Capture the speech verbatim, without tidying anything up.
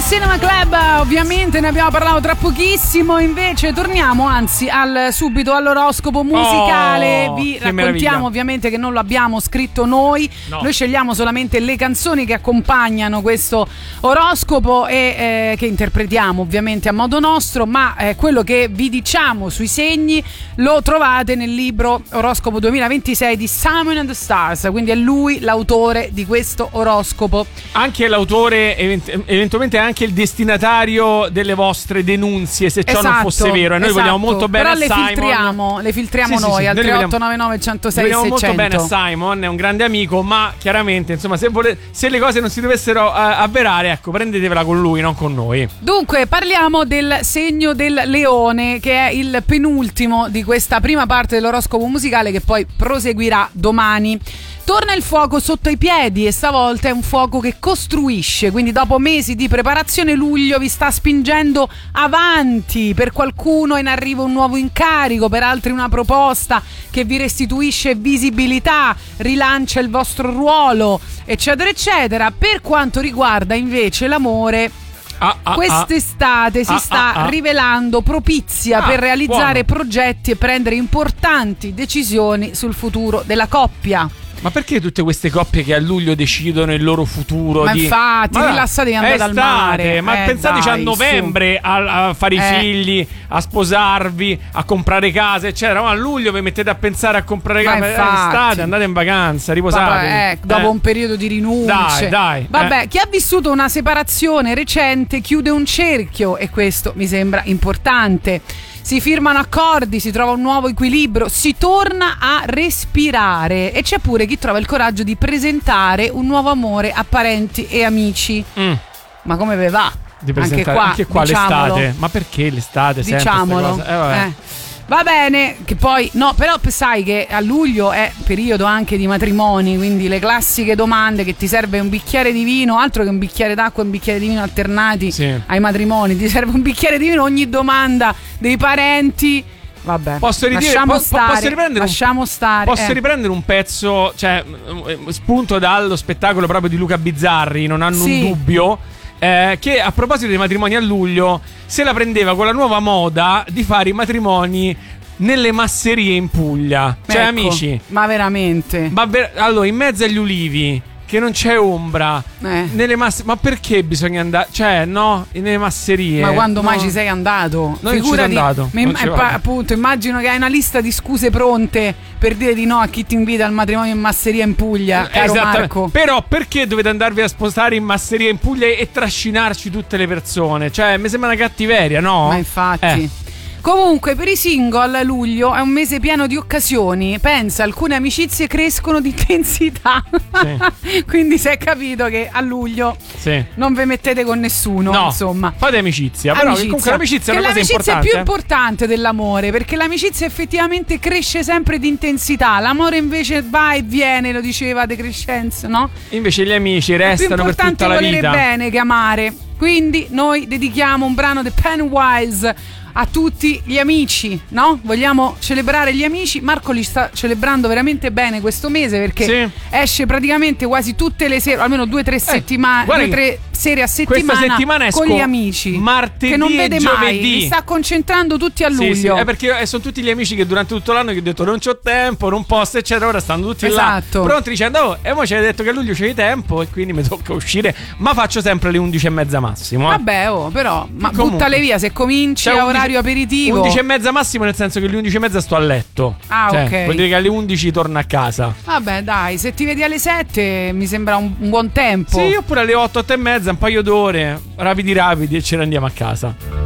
Cinema Club, ovviamente ne abbiamo parlato tra pochissimo, invece torniamo anzi al subito all'oroscopo musicale. Oh, vi raccontiamo meraviglia. ovviamente che non lo abbiamo scritto noi, no. Noi scegliamo solamente le canzoni che accompagnano questo oroscopo e eh, che interpretiamo ovviamente a modo nostro, ma eh, quello che vi diciamo sui segni lo trovate nel libro Oroscopo duemilaventisei di Simon and the Stars, quindi è lui l'autore di questo oroscopo. Anche l'autore, event- eventualmente anche il destinatario delle vostre denunzie, se ciò esatto, non fosse vero. E noi esatto. vogliamo molto bene Però a le Simon. filtriamo, le filtriamo sì, noi sì, sì. al Noi tre vogliamo- otto nove nove zero zero sei Vogliamo seicento. molto bene a Simon, è un grande amico, ma chiaramente, insomma, se, vole- se le cose non si dovessero uh, avverare, ecco, prendetevela con lui, non con noi. Dunque, parliamo del segno del leone, che è il penultimo di questa prima parte dell'oroscopo musicale, che poi proseguirà domani. Torna il fuoco sotto i piedi e stavolta è un fuoco che costruisce, quindi dopo mesi di preparazione luglio vi sta spingendo avanti. Per qualcuno è in arrivo un nuovo incarico, per altri una proposta che vi restituisce visibilità, rilancia il vostro ruolo, eccetera eccetera. Per quanto riguarda invece l'amore, Ah, ah, quest'estate ah, si ah, sta ah, ah. rivelando propizia Ah, per realizzare buono. progetti e prendere importanti decisioni sul futuro della coppia. Ma perché tutte queste coppie che a luglio decidono il loro futuro? Ma di... infatti, Ma rilassatevi, andate è al estate, mare. Ma Eh, pensateci dai, a novembre a, a fare Eh. i figli, a sposarvi, a comprare case, eccetera. Ma a luglio vi mettete a pensare a comprare Ma case. È infatti. estate, andate in vacanza, riposatevi. Vabbè, eh, dopo Eh. un periodo di rinunce. Dai, dai, Vabbè, eh. chi ha vissuto una separazione recente chiude un cerchio e questo mi sembra importante. Si firmano accordi, si trova un nuovo equilibrio, si torna a respirare e c'è pure chi trova il coraggio di presentare un nuovo amore a parenti e amici. Mm. Ma come ve va? Di Anche presentare qua, anche qua diciamolo. l'estate. Ma perché l'estate sempre queste Diciamolo. cose? Eh, vabbè. Eh. Va bene, che poi no, però sai che a luglio è periodo anche di matrimoni, quindi le classiche domande che ti serve un bicchiere di vino, altro che un bicchiere d'acqua e un bicchiere di vino alternati Sì. ai matrimoni, ti serve un bicchiere di vino ogni domanda dei parenti. Vabbè, Posso ridire- lasciamo po- stare, posso riprendere un- lasciamo stare. Posso eh. riprendere un pezzo, cioè eh, spunto dallo spettacolo proprio di Luca Bizzarri, non hanno Sì. un dubbio, eh, che a proposito dei matrimoni a luglio se la prendeva con la nuova moda di fare i matrimoni nelle masserie in Puglia. Cioè, Ecco, amici, ma veramente. ma ver- allora in mezzo agli ulivi che non c'è ombra, Eh. nelle masse- ma perché bisogna andare? Cioè, no, nelle masserie. Ma quando no. mai ci sei andato? Non ci Figurati, sono andato, mi- non ci eh, vado. pa- appunto, immagino che hai una lista di scuse pronte per dire di no a chi ti invita al matrimonio in masseria in Puglia, caro Esattamente. Marco. Però perché dovete andarvi a sposare in masseria in Puglia e, e trascinarci tutte le persone? Cioè, mi sembra una cattiveria, no? Ma infatti. Eh. Comunque, per i single luglio è un mese pieno di occasioni. Pensa, alcune amicizie crescono di intensità. Quindi si è capito che a luglio Sì. non vi mettete con nessuno, No, insomma. fate amicizia. Però Amicizia. comunque l'amicizia è Che una cosa l'amicizia importante. è più eh. importante dell'amore, perché l'amicizia effettivamente cresce sempre di intensità. L'amore invece va e viene, lo diceva De Crescenzo, no? Invece gli amici È più restano per importante tutta la volere vita. bene che amare. Quindi noi dedichiamo un brano di Pennywise a tutti gli amici, no? Vogliamo celebrare gli amici. Marco li sta celebrando veramente bene questo mese, perché Sì. esce praticamente quasi tutte le sere, almeno due o tre settimane, guarda due o tre sere a questa settimana, settimana esco con gli amici. martedì che non vede e mai, giovedì. li sta concentrando tutti a Sì, luglio. sì, è perché sono tutti gli amici che durante tutto l'anno che ho detto non c'ho tempo, non posso, eccetera. Ora stanno tutti Esatto. là pronti dicendo: oh, e mo ci hai detto che a luglio c'hai tempo e quindi mi tocca uscire. Ma faccio sempre le undici e mezza massimo. eh. Vabbè, oh, però, ma Comunque. buttale via se cominci Cioè, a undici orario aperitivo. undici e mezza massimo, nel senso che alle undici e mezza sto a letto. Ah, Cioè, ok. vuol dire che alle undici torno a casa. Vabbè, dai, se ti vedi alle sette mi sembra un, un buon tempo. Sì, oppure alle otto, otto e mezza, un paio d'ore, rapidi rapidi e ce ne andiamo a casa.